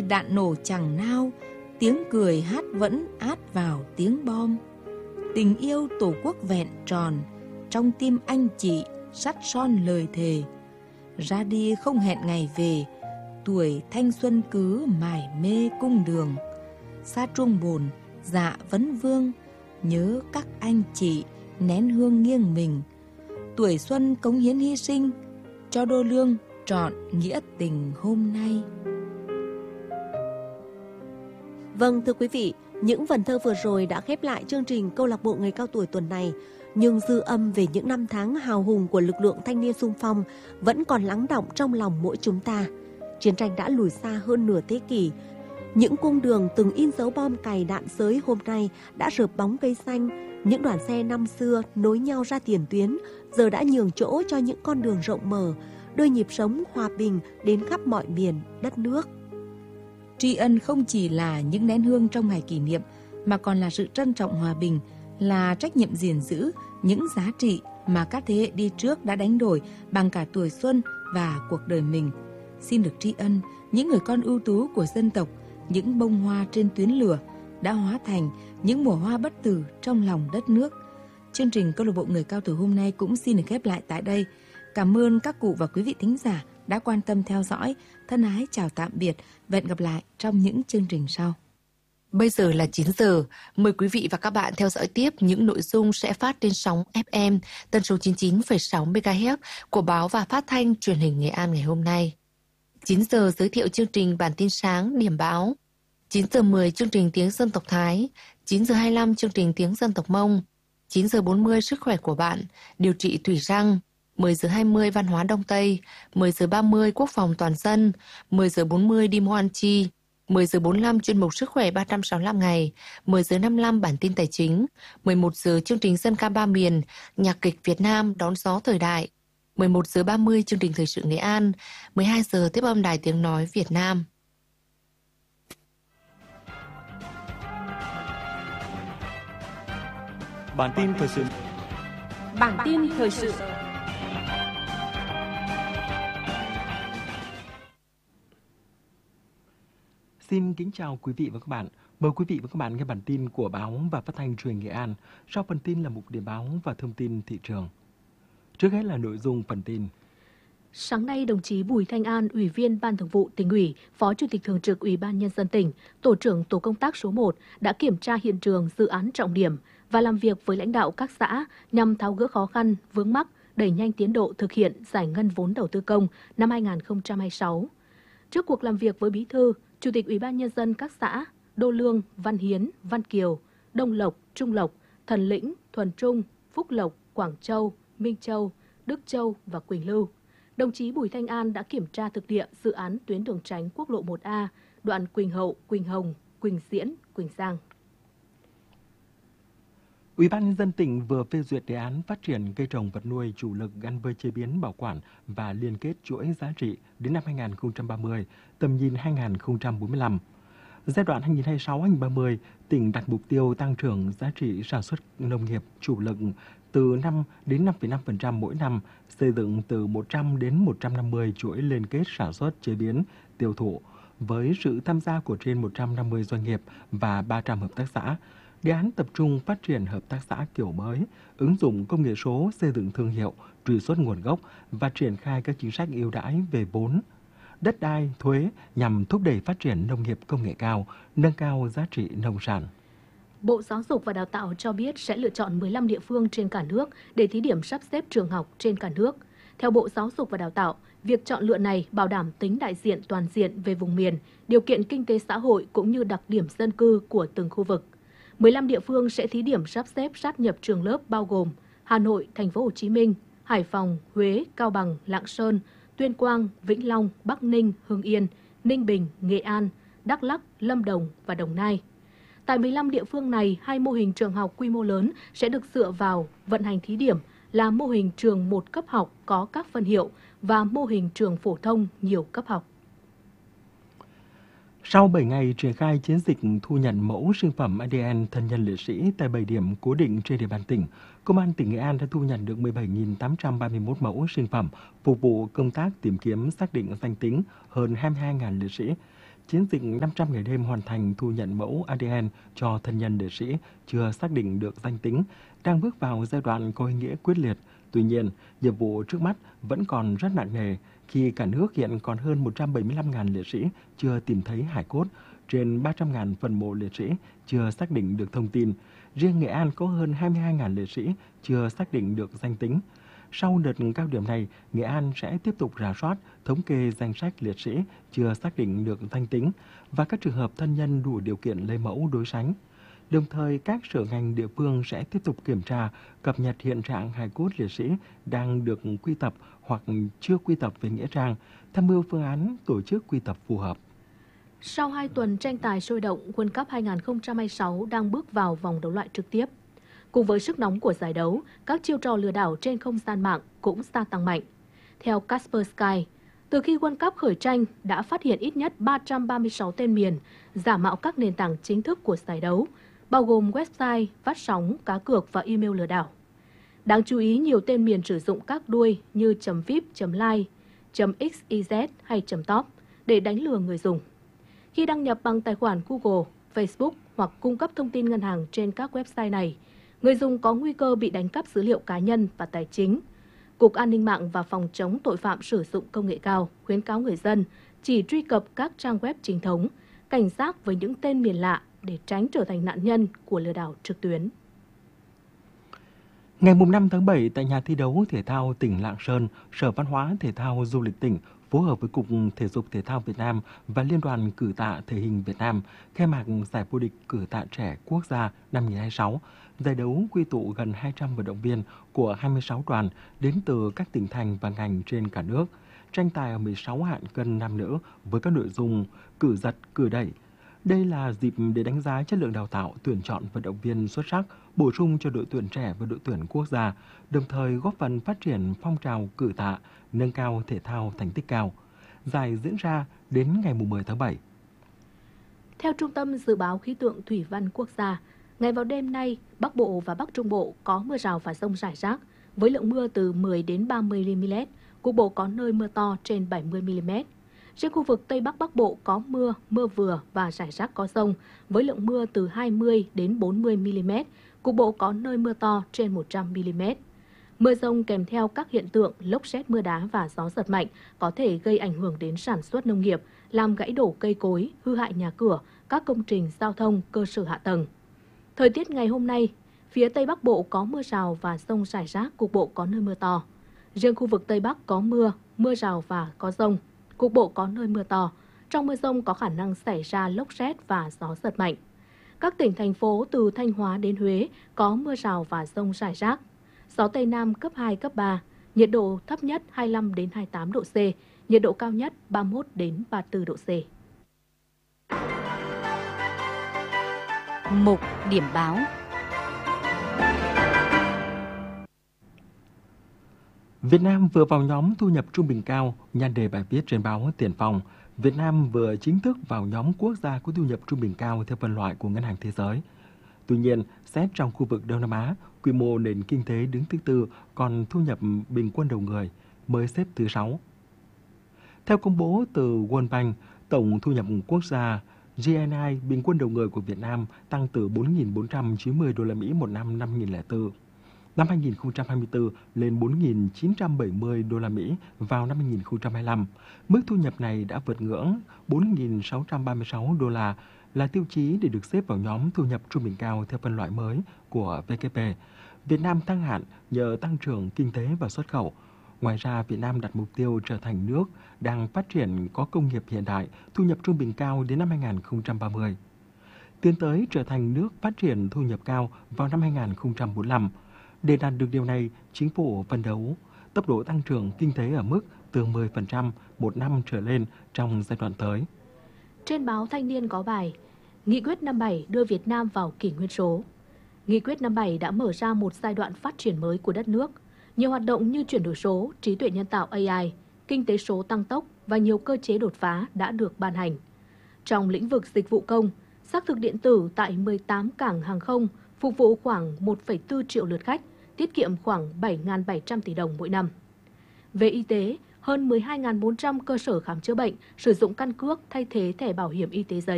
đạn nổ chẳng nao, tiếng cười hát vẫn át vào tiếng bom. Tình yêu Tổ quốc vẹn tròn, trong tim anh chị sắt son lời thề. Ra đi không hẹn ngày về, tuổi thanh xuân cứ mải mê cung đường. Xa trung bồn, dạ vấn vương, nhớ các anh chị nén hương nghiêng mình. Tuổi xuân cống hiến hy sinh, cho đô lương trọn nghĩa tình hôm nay. Vâng, thưa quý vị, những vần thơ vừa rồi đã khép lại chương trình Câu lạc bộ người cao tuổi tuần này. Nhưng dư âm về những năm tháng hào hùng của lực lượng thanh niên xung phong vẫn còn lắng đọng trong lòng mỗi chúng ta. Chiến tranh đã lùi xa hơn nửa thế kỷ. Những cung đường từng in dấu bom cày đạn sới hôm nay đã rợp bóng cây xanh. Những đoàn xe năm xưa nối nhau ra tiền tuyến giờ đã nhường chỗ cho những con đường rộng mở, đưa nhịp sống hòa bình đến khắp mọi miền đất nước. Tri ân không chỉ là những nén hương trong ngày kỷ niệm, mà còn là sự trân trọng hòa bình, là trách nhiệm gìn giữ những giá trị mà các thế hệ đi trước đã đánh đổi bằng cả tuổi xuân và cuộc đời mình. Xin được tri ân những người con ưu tú của dân tộc, những bông hoa trên tuyến lửa đã hóa thành những mùa hoa bất tử trong lòng đất nước. Chương trình Câu lạc bộ người cao tuổi hôm nay cũng xin được khép lại tại đây. Cảm ơn các cụ và quý vị thính giả đã quan tâm theo dõi. Thân ái chào tạm biệt và hẹn gặp lại trong những chương trình sau. Bây giờ là 9 giờ. Mời quý vị và các bạn theo dõi tiếp những nội dung sẽ phát trên sóng FM tần số 99,6 MHz của báo và phát thanh truyền hình Nghệ An ngày hôm nay. 9 giờ giới thiệu chương trình bản tin sáng điểm báo. 9 giờ 10 chương trình tiếng dân tộc Thái. 9 giờ 25 chương trình tiếng dân tộc Mông. 9 giờ 40 sức khỏe của bạn, điều trị thủy răng. 10 giờ 20 văn hóa Đông Tây. 10 giờ 30 quốc phòng toàn dân. 10 giờ 40 đi mua ăn chi. 10 giờ 45 chuyên mục sức khỏe 365 ngày, 10 giờ 55 bản tin tài chính, 11 giờ chương trình dân ca ba miền, nhạc kịch Việt Nam đón gió thời đại, 11 giờ 30 chương trình thời sự Nghệ An, 12 giờ tiếp âm Đài Tiếng Nói Việt Nam. Bản tin thời sự. Bản tin thời sự. Xin kính chào quý vị và các bạn. Mời quý vị và các bạn nghe bản tin của báo và phát thanh truyền Nghệ An. Sau phần tin là mục điểm báo và thông tin thị trường. Trước hết là nội dung phần tin. Sáng nay, đồng chí Bùi Thanh An, Ủy viên Ban Thường vụ Tỉnh ủy, Phó Chủ tịch Thường trực Ủy ban Nhân dân tỉnh, Tổ trưởng Tổ công tác số 1 đã kiểm tra hiện trường dự án trọng điểm và làm việc với lãnh đạo các xã nhằm tháo gỡ khó khăn, vướng mắc, đẩy nhanh tiến độ thực hiện giải ngân vốn đầu tư công năm 2026. Trước cuộc làm việc với Bí thư, Chủ tịch Ủy ban Nhân dân các xã Đô Lương, Văn Hiến, Văn Kiều, Đông Lộc, Trung Lộc, Thần Lĩnh, Thuần Trung, Phúc Lộc, Quảng Châu, Minh Châu, Đức Châu và Quỳnh Lưu, đồng chí Bùi Thanh An đã kiểm tra thực địa dự án tuyến đường tránh quốc lộ 1A, đoạn Quỳnh Hậu, Quỳnh Hồng, Quỳnh Diễn, Quỳnh Giang. Ủy ban Nhân dân tỉnh vừa phê duyệt đề án phát triển cây trồng vật nuôi chủ lực gắn với chế biến, bảo quản và liên kết chuỗi giá trị đến năm 2030, tầm nhìn 2045. Giai đoạn 2026-2030, tỉnh đặt mục tiêu tăng trưởng giá trị sản xuất nông nghiệp chủ lực từ 5 đến 5,5% mỗi năm, xây dựng từ 100 đến 150 chuỗi liên kết sản xuất, chế biến, tiêu thụ, với sự tham gia của trên 150 doanh nghiệp và 300 hợp tác xã. Đề án tập trung phát triển hợp tác xã kiểu mới, ứng dụng công nghệ số, xây dựng thương hiệu, truy xuất nguồn gốc và triển khai các chính sách ưu đãi về vốn, đất đai, thuế nhằm thúc đẩy phát triển nông nghiệp công nghệ cao, nâng cao giá trị nông sản. Bộ Giáo dục và Đào tạo cho biết sẽ lựa chọn 15 địa phương trên cả nước để thí điểm sắp xếp trường học trên cả nước. Theo Bộ Giáo dục và Đào tạo, việc chọn lựa này bảo đảm tính đại diện toàn diện về vùng miền, điều kiện kinh tế xã hội cũng như đặc điểm dân cư của từng khu vực. 15 địa phương sẽ thí điểm sắp xếp sát nhập trường lớp bao gồm Hà Nội, Thành phố Hồ Chí Minh, Hải Phòng, Huế, Cao Bằng, Lạng Sơn, Tuyên Quang, Vĩnh Long, Bắc Ninh, Hưng Yên, Ninh Bình, Nghệ An, Đắk Lắk, Lâm Đồng và Đồng Nai. Tại 15 địa phương này, 2 mô hình trường học quy mô lớn sẽ được dựa vào vận hành thí điểm là mô hình trường một cấp học có các phân hiệu và mô hình trường phổ thông nhiều cấp học. Sau 7 ngày triển khai chiến dịch thu nhận mẫu sinh phẩm ADN thân nhân liệt sĩ tại 7 điểm cố định trên địa bàn tỉnh, Công an tỉnh Nghệ An đã thu nhận được 17.831 mẫu sinh phẩm phục vụ công tác tìm kiếm xác định danh tính hơn 22.000 liệt sĩ. chiến dịch 500 ngày đêm hoàn thành thu nhận mẫu ADN cho thân nhân liệt sĩ chưa xác định được danh tính đang bước vào giai đoạn có ý nghĩa quyết liệt. Tuy nhiên, nhiệm vụ trước mắt vẫn còn rất nặng nề khi cả nước hiện còn hơn 175.000 liệt sĩ chưa tìm thấy hài cốt, trên 300.000 phần mộ liệt sĩ chưa xác định được thông tin. Riêng Nghệ An có hơn 22.000 liệt sĩ chưa xác định được danh tính. Sau đợt cao điểm này, Nghệ An sẽ tiếp tục rà soát, thống kê danh sách liệt sĩ chưa xác định được danh tính và các trường hợp thân nhân đủ điều kiện lấy mẫu đối sánh. Đồng thời, các sở ngành địa phương sẽ tiếp tục kiểm tra, cập nhật hiện trạng hài cốt liệt sĩ đang được quy tập hoặc chưa quy tập về nghĩa trang, tham mưu phương án tổ chức quy tập phù hợp. Sau 2 tuần tranh tài sôi động, World Cup 2026 đang bước vào vòng đấu loại trực tiếp. Cùng với sức nóng của giải đấu, các chiêu trò lừa đảo trên không gian mạng cũng gia tăng mạnh. Theo Kaspersky, từ khi World Cup khởi tranh đã phát hiện ít nhất 336 tên miền giả mạo các nền tảng chính thức của giải đấu, bao gồm website, phát sóng, cá cược và email lừa đảo. Đáng chú ý, nhiều tên miền sử dụng các đuôi như .vip, .like, .xyz hay .top để đánh lừa người dùng. Khi đăng nhập bằng tài khoản Google, Facebook hoặc cung cấp thông tin ngân hàng trên các website này, người dùng có nguy cơ bị đánh cắp dữ liệu cá nhân và tài chính. Cục An ninh mạng và Phòng chống tội phạm sử dụng công nghệ cao khuyến cáo người dân chỉ truy cập các trang web chính thống, cảnh giác với những tên miền lạ để tránh trở thành nạn nhân của lừa đảo trực tuyến. Ngày 5 tháng 7, tại nhà thi đấu thể thao tỉnh Lạng Sơn, Sở Văn hóa Thể thao Du lịch tỉnh phối hợp với Cục Thể dục Thể thao Việt Nam và Liên đoàn Cử tạ Thể hình Việt Nam khai mạc giải vô địch cử tạ trẻ quốc gia năm 2026. Giải đấu quy tụ gần 200 vận động viên của 26 đoàn đến từ các tỉnh thành và ngành trên cả nước, tranh tài ở 16 hạng cân nam nữ với các nội dung cử giật, cử đẩy. Đây là dịp để đánh giá chất lượng đào tạo, tuyển chọn vận động viên xuất sắc, bổ sung cho đội tuyển trẻ và đội tuyển quốc gia, đồng thời góp phần phát triển phong trào cử tạ, nâng cao thể thao thành tích cao. Giải diễn ra đến ngày 10 tháng 7. Theo Trung tâm Dự báo Khí tượng Thủy văn Quốc gia, ngày vào đêm nay, Bắc Bộ và Bắc Trung Bộ có mưa rào và dông rải rác, với lượng mưa từ 10 đến 30 mm, cục bộ có nơi mưa to trên 70 mm. Trên khu vực Tây Bắc Bắc Bộ có mưa, mưa vừa và rải rác có dông, với lượng mưa từ 20 đến 40 mm, cục bộ có nơi mưa to trên 100 mm. Mưa dông kèm theo các hiện tượng lốc sét, mưa đá và gió giật mạnh có thể gây ảnh hưởng đến sản xuất nông nghiệp, làm gãy đổ cây cối, hư hại nhà cửa, các công trình giao thông, cơ sở hạ tầng. Thời tiết ngày hôm nay, phía Tây Bắc Bộ có mưa rào và dông rải rác, cục bộ có nơi mưa to. Riêng khu vực Tây Bắc có mưa, mưa rào và có dông, cục bộ có nơi mưa to. Trong mưa dông có khả năng xảy ra lốc sét và gió giật mạnh. Các tỉnh, thành phố từ Thanh Hóa đến Huế có mưa rào và dông rải rác. Gió Tây Nam cấp 2, cấp 3, nhiệt độ thấp nhất 25 đến 28 độ C, nhiệt độ cao nhất 31 đến 34 độ C. Mục điểm báo. Việt Nam vừa vào nhóm thu nhập trung bình cao, nhan đề bài viết trên báo Tiền Phong. Việt Nam vừa chính thức vào nhóm quốc gia có thu nhập trung bình cao theo phân loại của Ngân hàng Thế giới. Tuy nhiên, xét trong khu vực Đông Nam Á, quy mô nền kinh tế đứng thứ tư, còn thu nhập bình quân đầu người mới xếp thứ 6. Theo công bố từ World Bank, tổng thu nhập quốc gia GNI bình quân đầu người của Việt Nam tăng từ 4.490 đô la Mỹ một năm 2004. Năm 2024 lên 4.970 đô la Mỹ vào năm 2025. Mức thu nhập này đã vượt ngưỡng 4.636 đô la, là tiêu chí để được xếp vào nhóm thu nhập trung bình cao theo phân loại mới của WPP. Việt Nam thăng hạng nhờ tăng trưởng kinh tế và xuất khẩu. Ngoài ra, Việt Nam đặt mục tiêu trở thành nước đang phát triển có công nghiệp hiện đại, thu nhập trung bình cao đến năm 2030. Tiến tới trở thành nước phát triển thu nhập cao vào năm 2045. Để đạt được điều này, chính phủ phấn đấu tốc độ tăng trưởng kinh tế ở mức từ 10% một năm trở lên trong giai đoạn tới. Trên báo Thanh niên có bài Nghị quyết 57 đưa Việt Nam vào kỷ nguyên số. Nghị quyết 57 đã mở ra một giai đoạn phát triển mới của đất nước. Nhiều hoạt động như chuyển đổi số, trí tuệ nhân tạo AI, kinh tế số tăng tốc và nhiều cơ chế đột phá đã được ban hành. Trong lĩnh vực dịch vụ công, xác thực điện tử tại 18 cảng hàng không phục vụ khoảng 1,4 triệu lượt khách, tiết kiệm khoảng 7.700 tỷ đồng mỗi năm. Về y tế, hơn 12.400 cơ sở khám chữa bệnh sử dụng căn cước thay thế thẻ bảo hiểm y tế giấy.